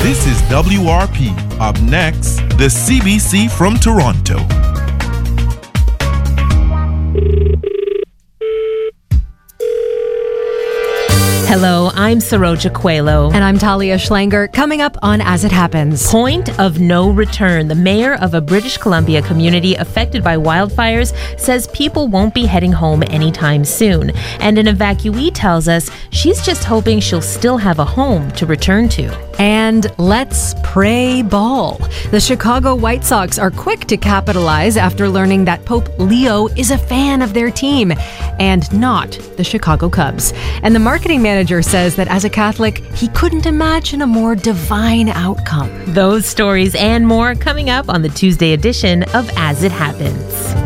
This is WRP. Up next, the CBC from Toronto. Hello, I'm Saroja Coelho. And I'm Talia Schlanger. Coming up on As It Happens. Point of no return. The mayor of a British Columbia community affected by wildfires says people won't be heading home anytime soon. And an evacuee tells us she's just hoping she'll still have a home to return to. And let's pray ball. The Chicago White Sox are quick to capitalize after learning that Pope Leo is a fan of their team and not the Chicago Cubs. And the marketing manager says that as a Catholic, he couldn't imagine a more divine outcome. Those stories and more coming up on the Tuesday edition of As It Happens.